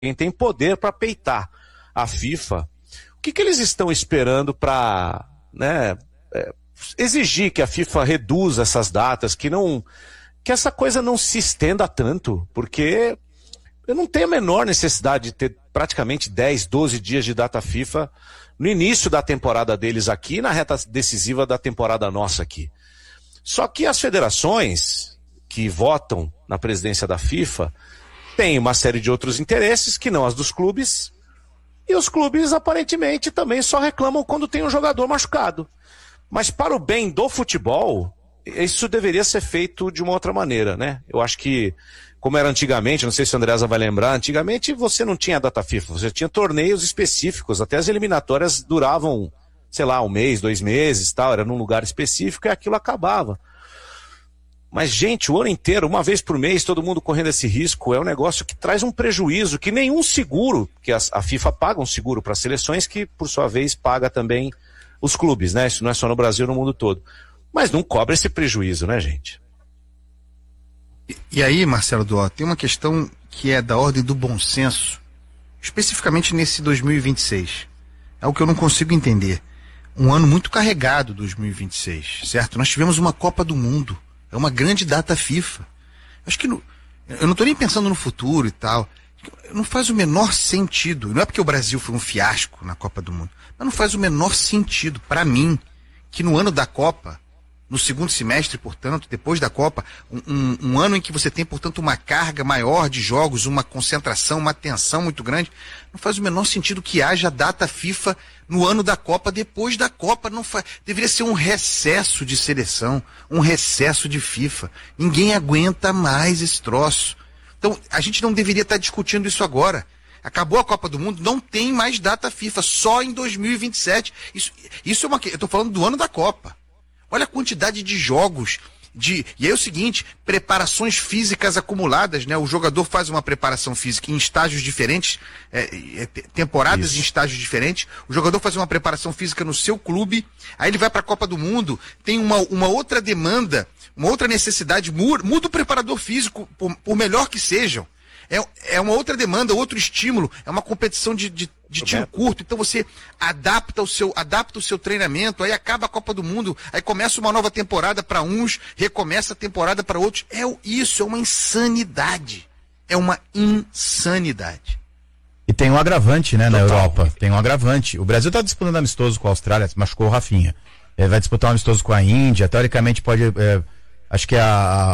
quem tem poder para peitar a FIFA, o que eles estão esperando para, né, exigir que a FIFA reduza essas datas, que essa coisa não se estenda tanto, porque eu não tenho a menor necessidade de ter praticamente 10, 12 dias de data FIFA no início da temporada deles aqui e na reta decisiva da temporada nossa aqui. Só que as federações que votam na presidência da FIFA têm uma série de outros interesses que não as dos clubes, e os clubes aparentemente também só reclamam quando tem um jogador machucado. Mas para o bem do futebol, isso deveria ser feito de uma outra maneira, né? Eu acho que, como era antigamente, não sei se a Andreasa vai lembrar, antigamente você não tinha data FIFA, você tinha torneios específicos, até as eliminatórias duravam, sei lá, 1 mês, 2 meses, tal, era num lugar específico e aquilo acabava. Mas, gente, o ano inteiro, uma vez por mês, todo mundo correndo esse risco, é um negócio que traz um prejuízo que nenhum seguro, que a FIFA paga um seguro para as seleções, que por sua vez paga também os clubes, né? Isso não é só no Brasil, no mundo todo. Mas não cobra esse prejuízo, né, gente? E aí, Marcelo Duó, tem uma questão que é da ordem do bom senso, especificamente nesse 2026. É o que eu não consigo entender. Um ano muito carregado, 2026, certo? Nós tivemos uma Copa do Mundo. É uma grande data FIFA. Acho que eu não estou nem pensando no futuro e tal. Não faz o menor sentido. Não é porque o Brasil foi um fiasco na Copa do Mundo, mas não faz o menor sentido para mim que no ano da Copa, no segundo semestre, portanto, depois da Copa, um ano em que você tem, portanto, uma carga maior de jogos, uma concentração, uma tensão muito grande, não faz o menor sentido que haja data FIFA no ano da Copa, depois da Copa. Deveria ser um recesso de seleção, um recesso de FIFA. Ninguém aguenta mais esse troço. Então, a gente não deveria estar discutindo isso agora. Acabou a Copa do Mundo, não tem mais data FIFA, só em 2027. Isso é eu estou falando do ano da Copa. Olha a quantidade de jogos, e aí é o seguinte, preparações físicas acumuladas, né? O jogador faz uma preparação física em estágios diferentes, temporadas em estágios diferentes, o jogador faz uma preparação física no seu clube, aí ele vai para a Copa do Mundo, tem uma outra demanda, uma outra necessidade, muda o preparador físico, por melhor que sejam. É uma outra demanda, outro estímulo, é uma competição de tiro curto, então você adapta o seu treinamento, aí acaba a Copa do Mundo, aí começa uma nova temporada para uns, recomeça a temporada para outros. Isso é uma insanidade. É uma insanidade. E tem um agravante, né, na Europa. Tem um agravante. O Brasil está disputando amistoso com a Austrália, machucou o Rafinha. Ele vai disputar um amistoso com a Índia, teoricamente pode... acho que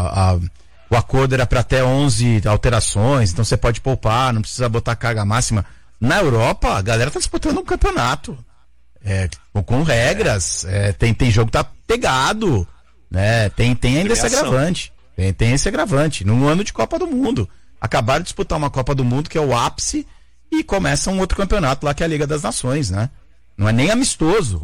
o acordo era para até 11 alterações, então você pode poupar, não precisa botar carga máxima. Na Europa, a galera tá disputando um campeonato com regras, tem jogo que tá pegado, né? Tem ainda esse agravante. Tem esse agravante. No ano de Copa do Mundo. Acabaram de disputar uma Copa do Mundo que é o ápice e começa um outro campeonato lá que é a Liga das Nações, né? Não é nem amistoso.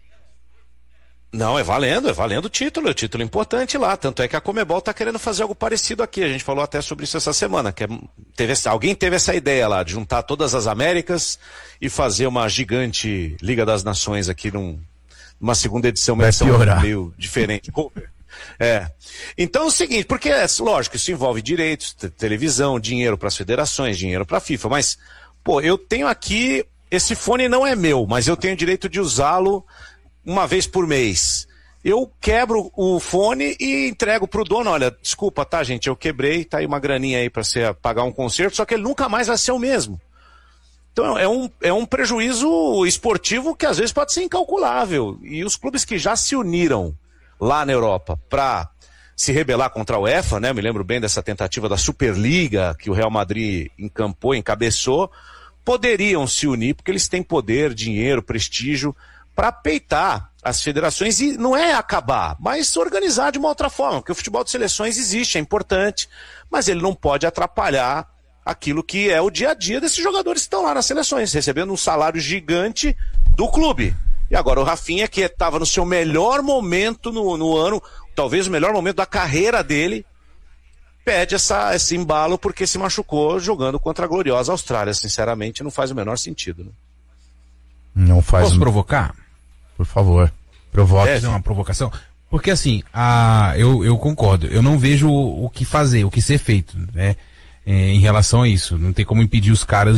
Não, é valendo o título, é um título importante lá, tanto é que a Conmebol tá querendo fazer algo parecido aqui, a gente falou até sobre isso essa semana, que alguém teve essa ideia lá, de juntar todas as Américas e fazer uma gigante Liga das Nações aqui numa segunda edição, uma edição meio diferente. Então é o seguinte, porque lógico, isso envolve direitos, televisão, dinheiro para as federações, dinheiro para a FIFA, mas, eu tenho aqui, esse fone não é meu, mas eu tenho o direito de usá-lo uma vez por mês. Eu quebro o fone e entrego pro dono, olha, desculpa, tá, gente, eu quebrei, tá aí uma graninha aí pra você pagar um concerto, só que ele nunca mais vai ser o mesmo. Então é um prejuízo esportivo que às vezes pode ser incalculável. E os clubes que já se uniram lá na Europa pra se rebelar contra a UEFA, né, eu me lembro bem dessa tentativa da Superliga que o Real Madrid encabeçou, poderiam se unir porque eles têm poder, dinheiro, prestígio, para peitar as federações e não é acabar, mas organizar de uma outra forma, porque o futebol de seleções existe, é importante, mas ele não pode atrapalhar aquilo que é o dia a dia desses jogadores que estão lá nas seleções, recebendo um salário gigante do clube. E agora o Rafinha, que estava no seu melhor momento no ano, talvez o melhor momento da carreira dele, pede esse embalo porque se machucou jogando contra a gloriosa Austrália. Sinceramente, não faz o menor sentido. Né? Não faz. Posso provocar? Por favor, provoque. Fazer uma provocação? Porque assim, eu concordo, eu não vejo o que fazer, o que ser feito, né? em relação a isso. Não tem como impedir os caras